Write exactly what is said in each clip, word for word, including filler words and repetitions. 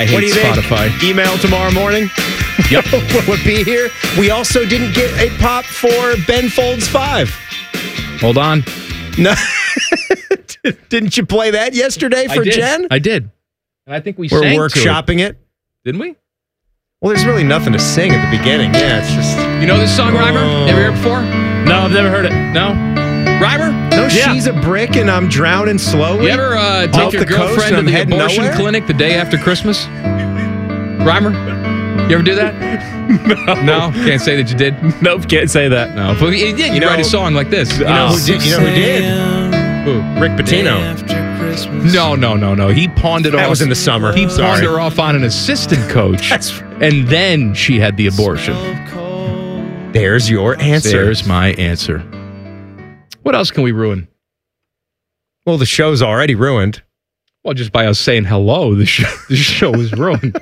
I hate what do you Spotify. Think? Email tomorrow morning. Yep. Would be here. We also didn't get a pop for Ben Folds five. Hold on. No. Didn't you play that yesterday for I did. Jen? I did. And I think we We're sang workshopping to it. it. Didn't we? Well, there's really nothing to sing at the beginning. Yeah, it's just... You know this song, Reimer? Oh. Never heard it before? No, I've never heard it. No? Reimer? No, Yeah. she's a brick and I'm drowning slowly. You ever uh, take Off your the coast girlfriend and to I'm the heading abortion nowhere? clinic the day after Christmas? Reimer? You ever do that? No. No? Can't say that you did? Nope, can't say that. No. But you did. You, You write know- a song like this. You know, who did, you know who did? Who? Rick Pitino. No, no, no, no. He pawned it off. That was in the summer. He pawned Sorry. her off on an assistant coach. That's- And then she had the abortion. There's your answer. There's my answer. What else can we ruin? Well, the show's already ruined. Well, just by us saying hello, the show, the show is ruined.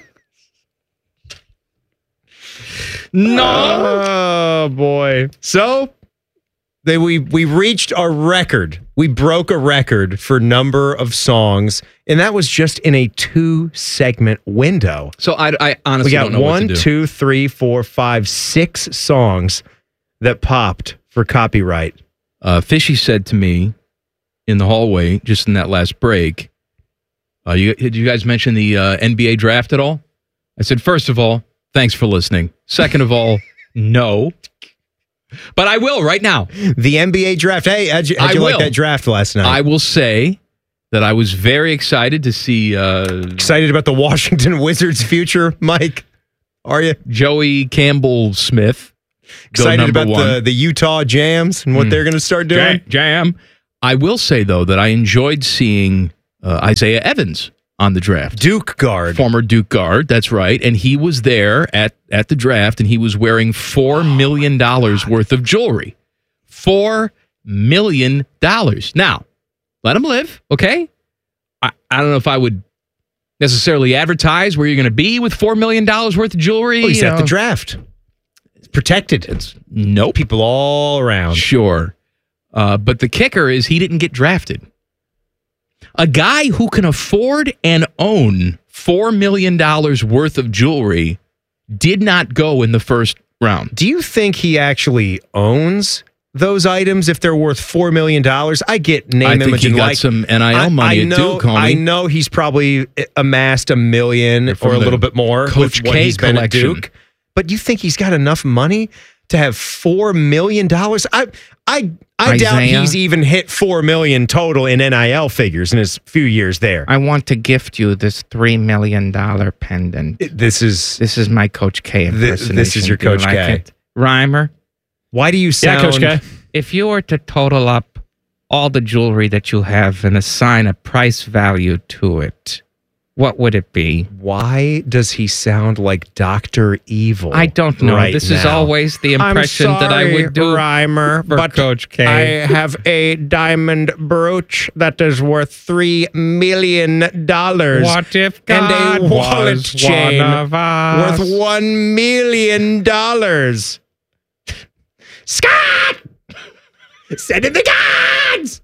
No. Oh, boy. So, they, we, we reached a record. We broke a record for number of songs, and that was just in a two-segment window. So I, I honestly We got don't know one, what to do. two, three, four, five, six songs that popped for copyright. Uh, Fishy said to me in the hallway, just in that last break, uh, you, did you guys mention the uh, N B A draft at all? I said, first of all, thanks for listening. Second of all, no. But I will right now. The N B A draft. Hey, how'd you, how'd I you like will. that draft last night? I will say that I was very excited to see uh, Excited about the Washington Wizards' future, Mike? Are you? Joey Campbell Smith. go Excited number about one. the, the Utah Jams and what Mm. they're going to start doing? Jam. I will say, though, that I enjoyed seeing uh, Isaiah Evans on the draft. Duke guard. Former Duke guard, that's right. And he was there at, at the draft, and he was wearing four million dollars worth of jewelry. four million dollars. Now, let him live, okay? I, I don't know if I would necessarily advertise where you're going to be with four million dollars worth of jewelry. Oh, he's you at know. the draft. It's protected. It's, nope. People all around. Sure. Uh, but the kicker is he didn't get drafted. A guy who can afford and own four million dollars worth of jewelry did not go in the first round. Do you think he actually owns those items if they're worth four million dollars? I get name, I image, think he and got like. some N I L I, money I at know, Duke, homie. I know he's probably amassed a million From or a the little bit more Coach with what K he's been at collection. Duke. But you think he's got enough money to have four million dollars? I I I doubt Isaiah? he's even hit four million total in N I L figures in his few years there. I want to gift you this three million dollar pendant. This is This is my Coach K impersonation. this is your Do you Coach like K. it? Reimer, why do you sound? Yeah, Coach K. if you were to total up all the jewelry that you have and assign a price value to it, what would it be? Why does he sound like Doctor Evil? I don't know. right this is now? always the impression I'm sorry, that I would do Reimer, for but Coach K. I have a diamond brooch that is worth three million dollars. What if And God a wallet was chain one of us? worth one million dollars. Scott, send in the gods.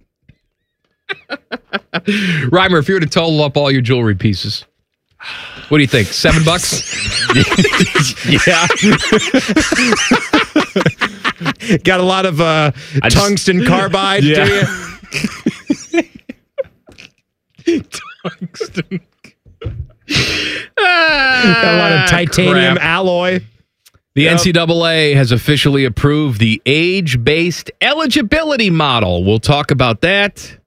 Reimer, if you were to total up all your jewelry pieces, what do you think? Seven bucks? Yeah. Got a lot of uh, I just- tungsten carbide, Yeah. do you? Tungsten. Got a lot of titanium crap. alloy. The Yep. N C double A has officially approved the age-based eligibility model. We'll talk about that.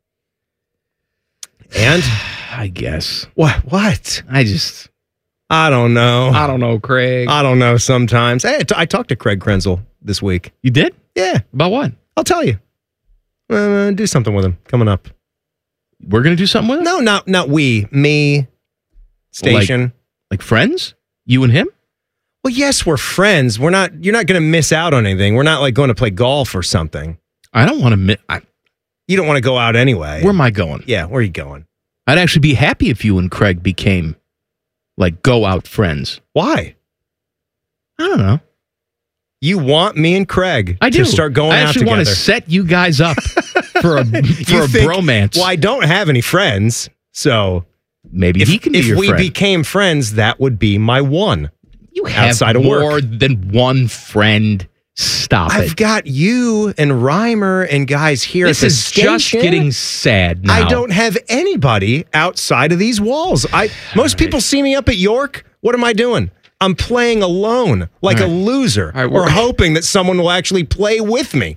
And I guess. what? What? I just, I don't know. I don't know, Craig. I don't know sometimes. Hey, I t- I talked to Craig Krenzel this week. You did? Yeah, About what? I'll tell you. Uh, do something with him coming up. We're going to do something with it? No, not not we. Me. Station. Like friends? You and him? Well, yes, we're friends. We're not. You're not going to miss out on anything. We're not like going to play golf or something. I don't want to miss. I, You don't want to go out anyway. where am I going? yeah, where are you going? I'd actually be happy if you and Craig became like go out friends. Why? I don't know. You want me and Craig I do to start going I out actually together. want to set you guys up for a for You a think- bromance. Well, I don't have any friends, so maybe If, he can be if your we friend. became friends, that would be my one. You have outside of more work. than one friend. Stop I've it. got you and Reimer and guys here This at the is just station. getting sad now. I don't have anybody outside of these walls. I most people see me up at York. What am I doing? I'm playing alone, like All a right. loser, All right, or we're- hoping that someone will actually play with me,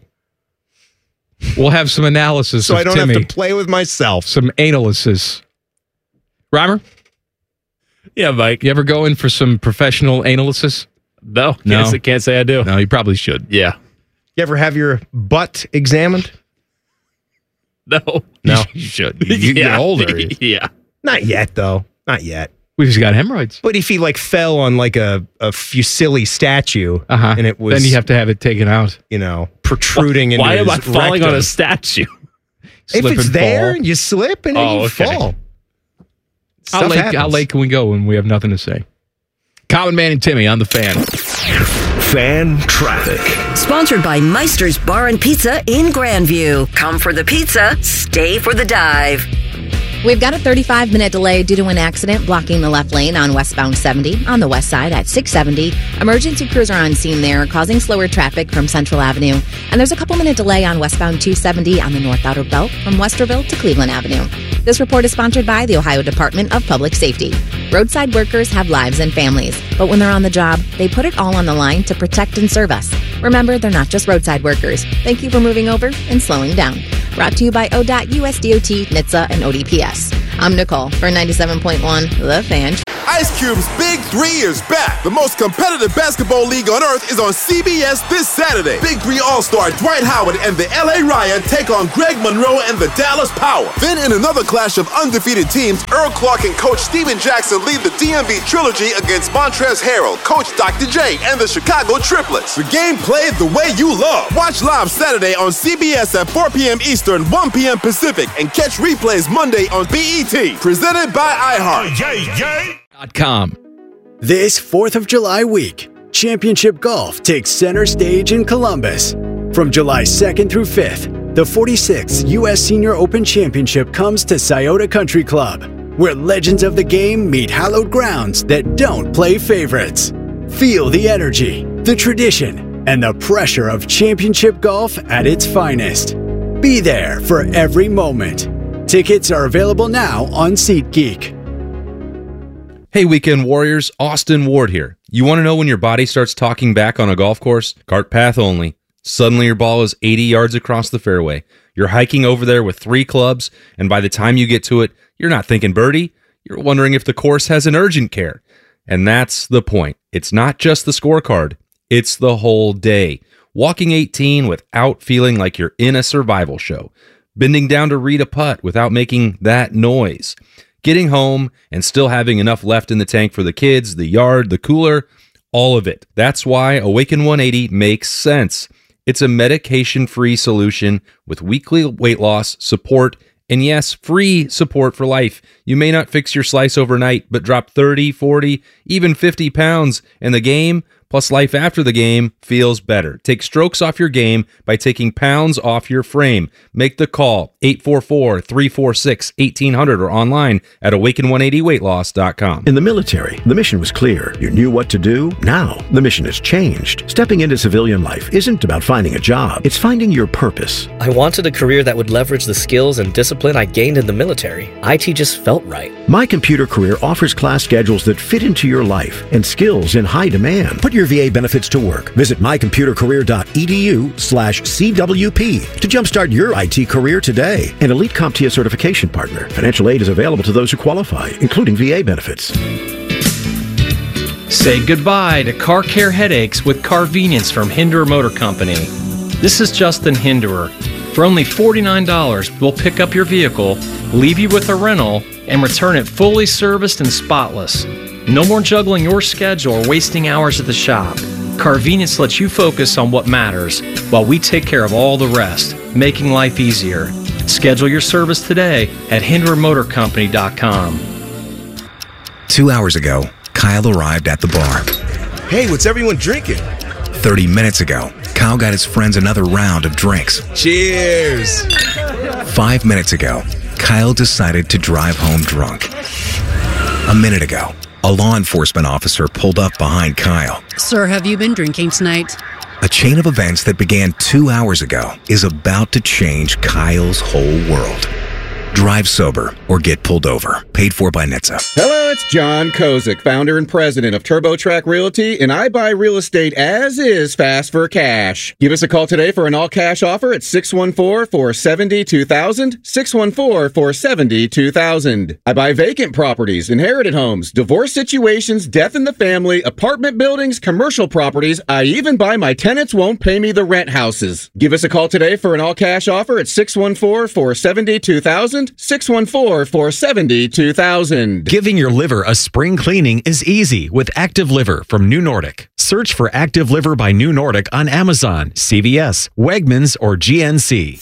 We'll have some analysis so of I don't Timmy. have to play with myself. Some analysis. Reimer, Yeah, Mike. you ever go in for some professional analysis? No, No. Can't, say, can't say I do. No, you probably should. Yeah. You ever have your butt examined? No. No, You should. You, you get Yeah. older. yeah. not yet, though. Not yet. We just got hemorrhoids. But if he like fell on like a a Fusilli statue, Uh-huh. and it was, Then you have to have it taken out. you know, protruding into Why am his I falling on rectum. a statue? If Slip it's and there, fall. you slip and then Oh, you okay. fall. How Stuff late, how happens. late can we go when we have nothing to say? Common Man and Timmy on the Fan. Fan traffic. Sponsored by Meister's Bar and Pizza in Grandview. Come for the pizza, stay for the dive. We've got a thirty-five minute delay due to an accident blocking the left lane on westbound seventy on the west side at six seventy. Emergency crews are on scene there, causing slower traffic from Central Avenue. And there's a couple minute delay on westbound two seventy on the north outer belt from Westerville to Cleveland Avenue. This report is sponsored by the Ohio Department of Public Safety. Roadside workers have lives and families, but when they're on the job, they put it all on the line to protect and serve us. Remember, they're not just roadside workers. Thank you for moving over and slowing down. Brought to you by O D O T, U S D O T, N H T S A, and O D P S. I'm Nicole for ninety-seven point one, The Fan. Ice Cube's Big Three is back. The most competitive basketball league on earth is on C B S this Saturday. Big Three All-Star Dwight Howard and the L A Riot take on Greg Monroe and the Dallas Power. Then in another clash of undefeated teams, Earl Clark and Coach Steven Jackson lead the D M V Trilogy against Montrezl Harrell, Coach Doctor J, and the Chicago Triplets. The game played the way you love. Watch live Saturday on C B S at four p.m. Eastern, one p.m. Pacific, and catch replays Monday on B E T. Presented by iHeart. Dot com. This fourth of July week, Championship Golf takes center stage in Columbus. From July second through fifth, the forty-sixth U S Senior Open Championship comes to Scioto Country Club, where legends of the game meet hallowed grounds that don't play favorites. Feel the energy, the tradition, and the pressure of championship golf at its finest. Be there for every moment. Tickets are available now on SeatGeek. Hey, Weekend Warriors, Austin Ward here. You want to know when your body starts talking back on a golf course? Cart path only. Suddenly your ball is eighty yards across the fairway. You're hiking over there with three clubs, and by the time you get to it, you're not thinking birdie. You're wondering if the course has an urgent care. And that's the point. It's not just the scorecard. It's the whole day. Walking eighteen without feeling like you're in a survival show. Bending down to read a putt without making that noise. Getting home and still having enough left in the tank for the kids, the yard, the cooler, all of it. That's why Awaken one eighty makes sense. It's a medication-free solution with weekly weight loss, support, and yes, free support for life. You may not fix your slice overnight, but drop thirty, forty, even fifty pounds, and the game, plus life after the game, feels better. Take strokes off your game by taking pounds off your frame. Make the call, eight four four, three four six, one eight hundred or online at awaken one eighty weight loss dot com. In the military, the mission was clear. You knew what to do. Now, the mission has changed. Stepping into civilian life isn't about finding a job. It's finding your purpose. I wanted a career that would leverage the skills and discipline I gained in the military. I T just felt right. My Computer Career offers class schedules that fit into your life and skills in high demand. Put your V A benefits to work. Visit my computer career dot e d u slash C W P to jumpstart your I T career today. An Elite CompTIA certification partner. Financial aid is available to those who qualify, including V A benefits. Say goodbye to car care headaches with Carvenience from Hinderer Motor Company. This is Justin Hinderer. For only forty-nine dollars, we'll pick up your vehicle, leave you with a rental, and return it fully serviced and spotless. No more juggling your schedule or wasting hours at the shop. Carvenience lets you focus on what matters while we take care of all the rest, making life easier. Schedule your service today at hinderer motor company dot com. Two hours ago, Kyle arrived at the bar. Hey, what's everyone drinking? Thirty minutes ago, Kyle got his friends another round of drinks. Cheers! Five minutes ago, Kyle decided to drive home drunk. A minute ago, a law enforcement officer pulled up behind Kyle. Sir, have you been drinking tonight? A chain of events that began two hours ago is about to change Kyle's whole world. Drive sober or get pulled over. Paid for by N H T S A. Hello, it's John Kozik, founder and president of TurboTrack Realty, and I buy real estate as is fast for cash. Give us a call today for an all-cash offer at six one four, four seven zero, two thousand, six one four, four seven zero, two thousand. I buy vacant properties, inherited homes, divorce situations, death in the family, apartment buildings, commercial properties. I even buy my tenants won't pay me the rent houses. Give us a call today for an all-cash offer at six one four, four seven zero, two thousand, six one four, four seven zero, two thousand. Giving your liver a spring cleaning is easy with Active Liver from New Nordic. Search for Active Liver by New Nordic on Amazon, C V S, Wegmans, or G N C.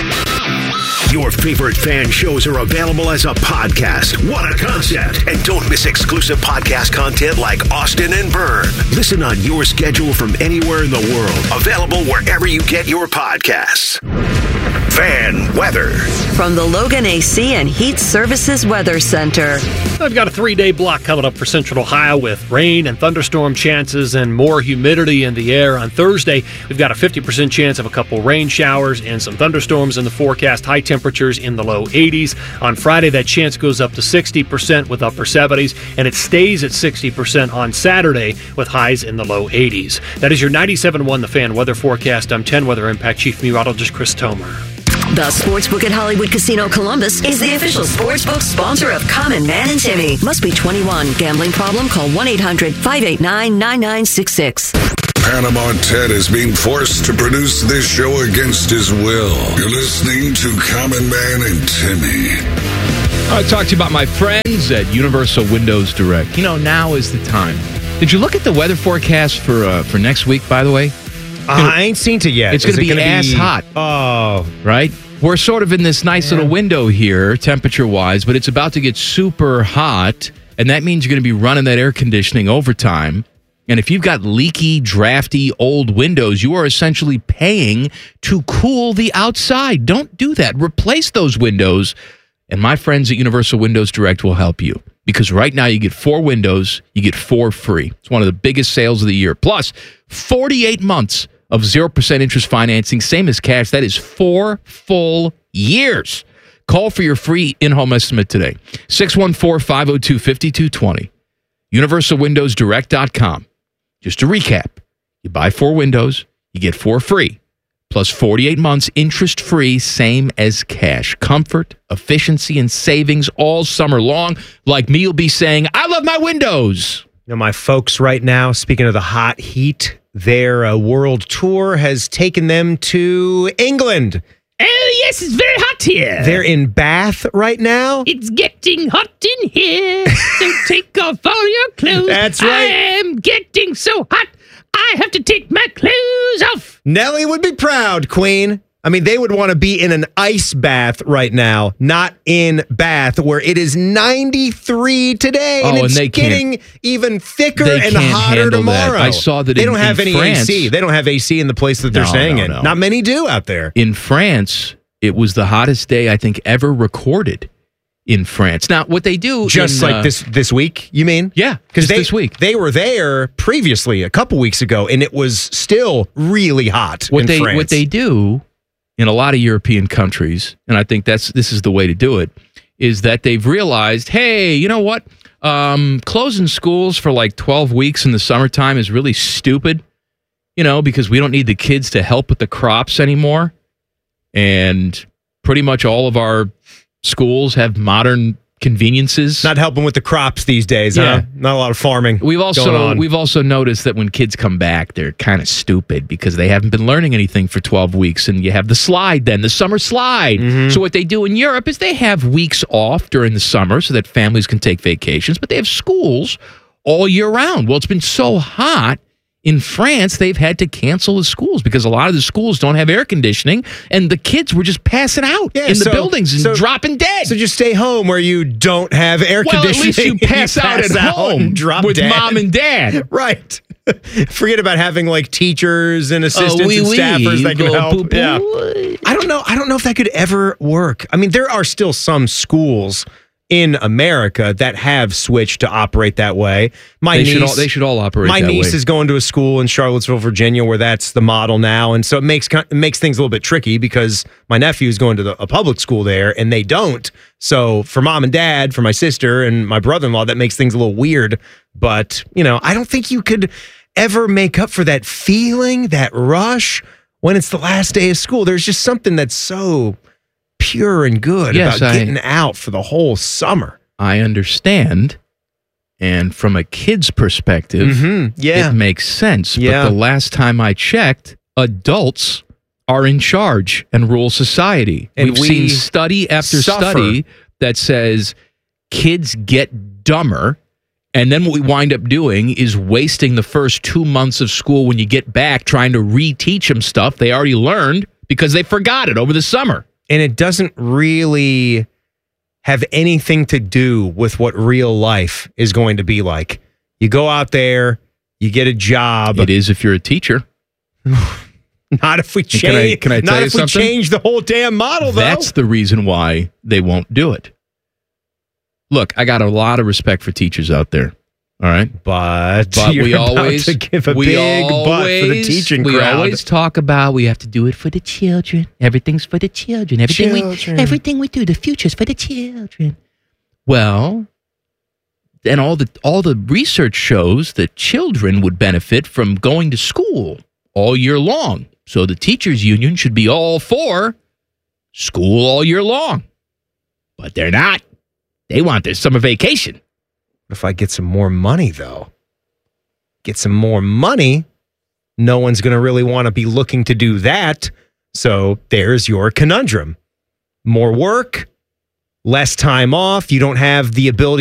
Your favorite fan shows are available as a podcast. What a concept. And don't miss exclusive podcast content like Austin and Byrne. Listen on your schedule from anywhere in the world. Available wherever you get your podcasts. Fan weather. From the Logan A C and Heat Services Weather Center. I've got a three-day block coming up for Central Ohio with rain and thunderstorm chances and more humidity in the air. On Thursday, we've got a fifty percent chance of a couple rain showers and some thunderstorms in the forecast. High temperatures in the low eighties. On Friday, that chance goes up to sixty percent with upper seventies, and it stays at sixty percent on Saturday with highs in the low eighties. That is your ninety-seven point one The Fan weather forecast. I'm ten Weather Impact Chief Meteorologist Chris Tomer. The Sportsbook at Hollywood Casino Columbus is the official sportsbook sponsor of Common Man and Timmy. Must be twenty-one. Gambling problem? Call one eight hundred, five eight nine, nine nine six six. Panama Ted is being forced to produce this show against his will. You're listening to Common Man and Timmy. I talk to you about my friends at Universal Windows Direct. You know, now is the time. Did you look at the weather forecast for uh, for next week, by the way? Uh, I ain't seen it yet. It's going to Is it be gonna ass be- hot. Oh. Right? We're sort of in this nice little window here, temperature-wise, but it's about to get super hot, and that means you're going to be running that air conditioning overtime. And if you've got leaky, drafty, old windows, you are essentially paying to cool the outside. Don't do that. Replace those windows, and my friends at Universal Windows Direct will help you. Because right now you get four windows, you get four free. It's one of the biggest sales of the year. Plus, forty-eight months of zero percent interest financing, same as cash. That is four full years. Call for your free in-home estimate today. six one four, five oh two, five two two zero. universal windows direct dot com. Just to recap, you buy four windows, you get four free. Plus forty-eight months interest-free, same as cash. Comfort, efficiency, and savings all summer long. Like me, you'll be saying, I love my windows. You know, my folks right now, speaking of the hot heat, their uh, world tour has taken them to England. Oh, yes, it's very hot here. They're in Bath right now. It's getting hot in here, so take off all your clothes. That's right. I am getting so hot, I have to take my clothes off. Nelly would be proud, Queen. I mean, they would want to be in an ice bath right now, not in Bath, where it is ninety-three today, and Oh, it's and they can't- getting even thicker they and can't hotter handle that. tomorrow. I saw that they in- don't have in any France- A C. They don't have A C in the place that they're No, staying no, in. no. Not many do out there. In France, it was the hottest day I think ever recorded in France. Now, what they do Just in, like uh, this this week, you mean? Yeah, because just they, this week. they were there previously a couple weeks ago, and it was still really hot what in they France. what they do in a lot of European countries, and I think that's this is the way to do it, is that they've realized, hey, you know what? Um, closing schools for like twelve weeks in the summertime is really stupid, you know, because we don't need the kids to help with the crops anymore. And pretty much all of our schools have modern conveniences. Not helping with the crops these days, Yeah. huh? Not a lot of farming. We've going also on. we've also noticed that when kids come back, they're kind of stupid because they haven't been learning anything for twelve weeks, and you have the slide then, the summer slide. Mm-hmm. So what they do in Europe is they have weeks off during the summer so that families can take vacations, but they have schools all year round. Well, it's been so hot In France, they've had to cancel the schools because a lot of the schools don't have air conditioning, and the kids were just passing out Yeah, in the so- buildings and so- dropping dead. So just stay home where you don't have air well, at conditioning. least you pass out at home and drop with dead. mom and dad. Right. Forget about having like teachers and assistants Oh, oui, and oui. staffers that can Go help. poo-poo. Yeah. I don't know. I don't know if that could ever work. I mean, there are still some schools in America that have switched to operate that way. My They niece, should all- they should all operate My that niece way. is going to a school in Charlottesville, Virginia, where that's the model now, and so it makes it makes things a little bit tricky because my nephew is going to the, a public school there, and they don't. So for mom and dad, for my sister and my brother-in-law, that makes things a little weird. But you know, I don't think you could ever make up for that feeling, that rush when it's the last day of school. There's just something that's so pure and good Yes, about I- getting out for the whole summer. I understand. And from a kid's perspective, Mhm. Yeah. it makes sense. Yeah. But the last time I checked, adults are in charge and rule society. And We've we seen study after suffer. study that says kids get dumber. And then what we wind up doing is wasting the first two months of school when you get back trying to reteach them stuff they already learned because they forgot it over the summer. And it doesn't really have anything to do with what real life is going to be like. You go out there, you get a job. It is if you're a teacher. Not if we Can I- change. can I tell not you if we something? change the whole damn model, though. That's the reason why they won't do it. Look, I got a lot of respect for teachers out there. All right, but, but you're we about always to give a we big butt for the always- teaching We crowd. always talk about we have to do it for the children. Everything's for the children. Everything Children. we everything we do, the future's for the children. Well, and all the all the research shows that children would benefit from going to school all year long. So the teachers union should be all for school all year long. But they're not. They want their summer vacation. If I get some more money, though, get some more money, no one's going to really want to be looking to do that. So there's your conundrum. More work, less time off. You don't have the ability